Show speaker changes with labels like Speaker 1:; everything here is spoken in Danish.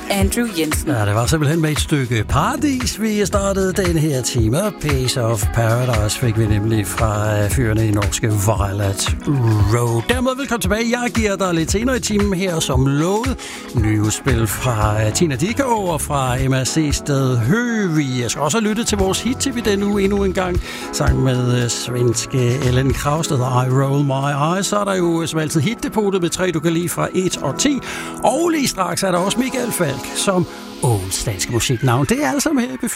Speaker 1: Andrew Jensen.
Speaker 2: Ja, det var simpelthen med et stykke paradis, vi startede den her time. Piece of Paradise fik vi nemlig fra fyrene i norske Violet Road. Dermed velkommen tilbage. Jeg giver dig lidt senere i timen her som lovet. Nyudspil fra Tina Dickow og fra MRC Sted Høvi. Jeg skal også have lyttet til vores hit-tv den uge endnu en gang. Sang med svenske Ellen Kraus, der hedder I Roll My Eyes. Så er der jo som altid hitdepotet med 3, du kan lide fra 1 og 10. Og lige straks er der også Michael Falk som årets danske musiknavn. Det er altså med her i